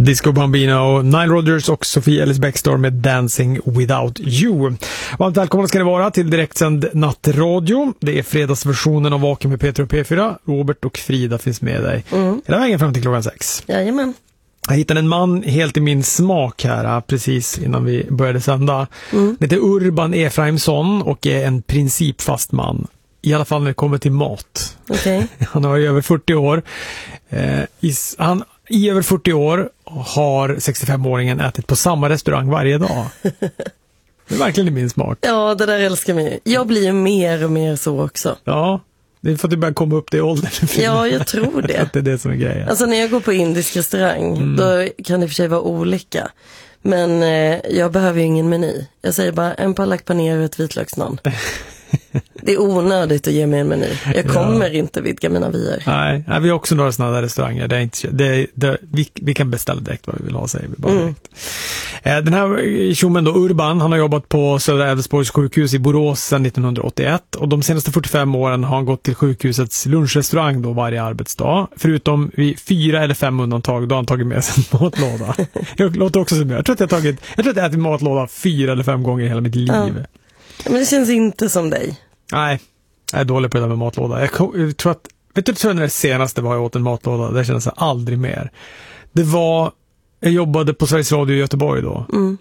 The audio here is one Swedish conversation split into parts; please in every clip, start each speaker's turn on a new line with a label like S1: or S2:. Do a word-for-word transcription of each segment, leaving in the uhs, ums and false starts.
S1: Disco Bambino, Nile Rodgers och Sofia Ellis Bextor med Dancing Without You. Varmt välkomna ska ni vara till direktsänd nattradio. Det är fredagsversionen av Vaken med Peter och P fyra. Robert och Frida finns med dig. Mm. Hela vägen fram till klockan sex.
S2: Jajamän.
S1: Jag hittade en man helt i min smak här precis innan vi började sända. Mm. Det heter Urban Efraimsson och är en principfast man. I alla fall när det kommer till mat.
S2: Okay.
S1: Han har i över fyrtio år. Eh, is, han i över fyrtio år har sextiofemåringen ätit på samma restaurang varje dag. Det är verkligen i min smak.
S2: Ja, det där älskar mig. Jag blir ju mer och mer så också.
S1: Ja, det är för att du börjar komma upp det i åldern.
S2: Ja, jag tror det.
S1: Att det är det som är grejen.
S2: Alltså när jag går på indisk restaurang, mm. då kan det för sig vara olika. Men eh, jag behöver ju ingen meny. Jag säger bara en palak paneer och ett vitlöksnaan. Det är onödigt att ge mig en meny. Jag kommer ja. inte vidga mina vyer.
S1: Nej, nej, vi har också några sådana där restauranger. Det är inte, det, det, vi, vi kan beställa direkt vad vi vill ha, säger vi bara direkt. Mm. Den här tjommen då, Urban, han har jobbat på Södra Älvsborgs sjukhus i Borås sedan nittonhundraåttioett. Och de senaste fyrtiofem åren har han gått till sjukhusets lunchrestaurang då varje arbetsdag. Förutom vid fyra eller fem undantag då har han tagit med sig en matlåda. Jag låter också som jag. Jag tror att jag har tagit, jag tror att jag har ätit matlåda fyra eller fem gånger i hela mitt liv.
S2: Ja. Men det känns inte som dig.
S1: Nej, jag är dålig på det där med matlåda. Jag, jag tror att, vet du, tror när det senaste var jag åt en matlåda, det kändes aldrig mer. Det var, jag jobbade på Sveriges Radio i Göteborg då. Mm.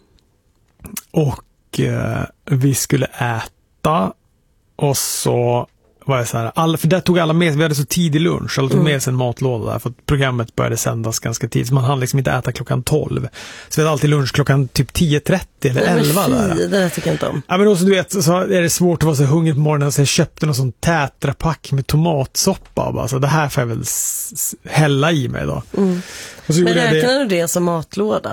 S1: Och eh, vi skulle äta och så var jag så här, alla, för där tog alla med, vi hade så tidig lunch, alla tog mm. med sig en matlåda där, för att programmet började sändas ganska tidigt, så man hann liksom inte äta klockan tolv. Så vi hade alltid lunch klockan typ tio trettio eller elva där.
S2: Det där tycker jag inte om.
S1: Ja, men också du vet, så är det svårt att vara så hungrig på morgonen, så jag köpte någon sån tätrapack med tomatsoppa, bara, så det här får jag väl s- hälla i mig då. Mm. Och så
S2: men räknar
S1: det...
S2: du det som matlåda?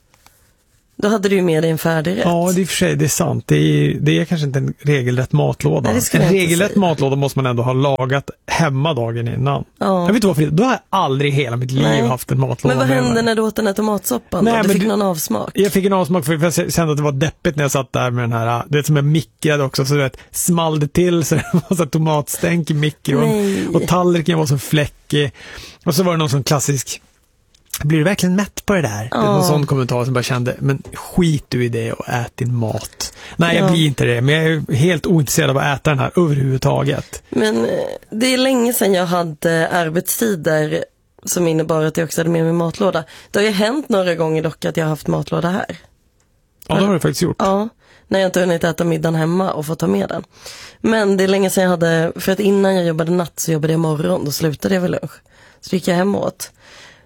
S2: Då hade du ju med dig en färdig rätt.
S1: Ja, det är för sig, det är sant. Det är, det är kanske inte en regelrätt matlåda.
S2: Nej,
S1: en regelrätt matlåda måste man ändå ha lagat hemma dagen innan. Ja. Jag vet inte varför, då har jag aldrig i hela mitt liv Nej. haft en matlåda.
S2: Men vad hände när du åt den här tomatsoppan? Nej, du fick du, någon avsmak?
S1: Jag fick en avsmak för jag kände att det var deppigt när jag satt där med den här, det vet, som jag mikrade också, så du vet, small det till så det var så tomatstänk i mikron. Nej. Och tallriken var så fläckig. Och så var det någon sån klassisk, blir du verkligen mätt på det där? Ja. Det är någon sån kommentar som bara kände, men skit du i det och ät din mat. Nej, jag ja. blir inte det, men jag är helt ointresserad av att äta den här överhuvudtaget.
S2: Men det är länge sedan jag hade arbetstider som innebar att jag också hade med mig matlåda. Det har ju hänt några gånger dock att jag har haft matlåda här.
S1: Ja, det har du faktiskt gjort.
S2: Ja, när jag inte hunnit äta middagen hemma och få ta med den. Men det är länge sedan jag hade, för att innan jag jobbade natt så jobbade jag morgon, då slutade jag vid lunch. Så gick jag hem och åt.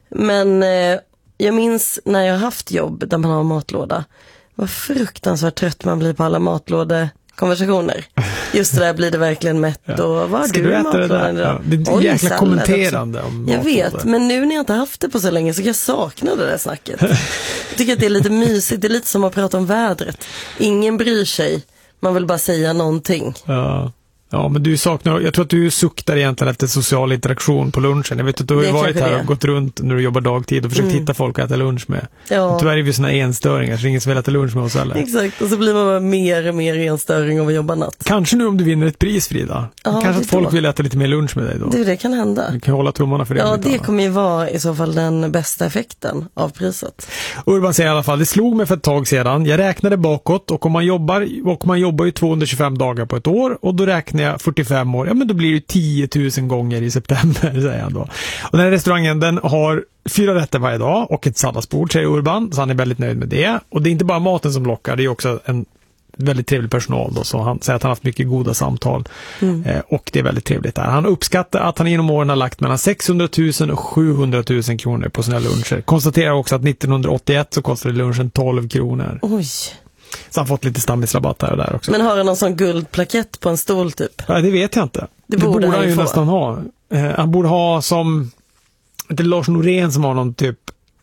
S2: Men eh, jag minns när jag har haft jobb där man har matlåda, vad fruktansvärt trött man blir på alla matlådekonversationer. Just det där, blir det verkligen mätt ja. och vad
S1: ska du äta det där? Ja, det är Oj, jäkla kommenterande om matlåda.
S2: Jag vet, men nu när jag inte haft det på så länge så kan jag sakna det där snacket. Jag tycker att det är lite mysigt, det är lite som att prata om vädret. Ingen bryr sig, man vill bara säga någonting.
S1: Ja. Ja, men du saknar, jag tror att du suktar egentligen efter social interaktion på lunchen. Jag vet att du har ju varit här och gått runt när du jobbar dagtid och försökt mm. hitta folk att äta lunch med. Ja. Tyvärr är vi såna enstöringar så ingen som vill äta lunch med oss heller.
S2: Exakt, och så blir man bara mer och mer enstöring av att jobba natt.
S1: Kanske nu om du vinner ett pris, Frida. Ja, kanske att folk då. vill äta lite mer lunch med dig då.
S2: Det, det kan hända.
S1: Du kan hålla tummarna för det.
S2: Ja, det kommer ju vara i så fall den bästa effekten av priset.
S1: Urban säger i alla fall, det slog mig för ett tag sedan. Jag räknade bakåt och om man jobbar, och man jobbar ju tvåhundratjugofem dagar på ett år och då räknar jag fyrtiofem år. Ja, men då blir det tio tusen gånger i september, säger han då. Och den här restaurangen, den har fyra rätter varje dag och ett salladsbord, säger Urban, så han är väldigt nöjd med det. Och det är inte bara maten som lockar, det är också en väldigt trevlig personal då, så han säger att han har haft mycket goda samtal mm. eh, och det är väldigt trevligt där. Han uppskattar att han genom åren har lagt mellan sexhundratusen och sjuhundratusen kronor på sina luncher. Konstaterar också att nittonhundraåttioett så kostade lunchen tolv kronor.
S2: Oj.
S1: Så han fått lite stammisrabatt här och där också.
S2: Men har han någon sån guldplakett på en stol typ?
S1: Ja, det vet jag inte. Det, det borde han ju få. nästan ha. Eh, han borde ha som, det är Lars Norén som har någon typ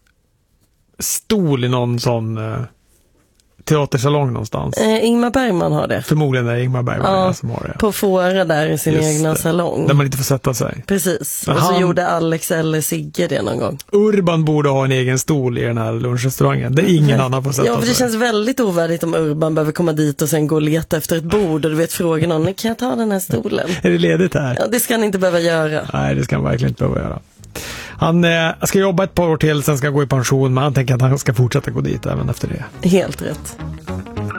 S1: stol i någon sån eh, teatersalong någonstans.
S2: Eh, Ingmar Bergman har det.
S1: Förmodligen är det Ingmar Bergman
S2: ja,
S1: som har det.
S2: På Fåra där i sin Just egna det. salong.
S1: Där man inte får sätta sig.
S2: Precis.
S1: Men
S2: och så
S1: han,
S2: gjorde Alex eller Sigge det någon gång.
S1: Urban borde ha en egen stol i den här lunchrestaurangen. Det är ingen annan får sätta sig.
S2: Ja, för det sig. känns väldigt ovärdigt om Urban behöver komma dit och sen gå och leta efter ett bord och du vet fråga någon, kan jag ta den här stolen?
S1: Är det ledigt här?
S2: Ja, det ska han inte behöva göra.
S1: Nej, det ska han verkligen inte behöva göra. Han eh, ska jobba ett par år till, sen ska gå i pension, men han tänker att han ska fortsätta gå dit även efter det.
S2: Helt rätt.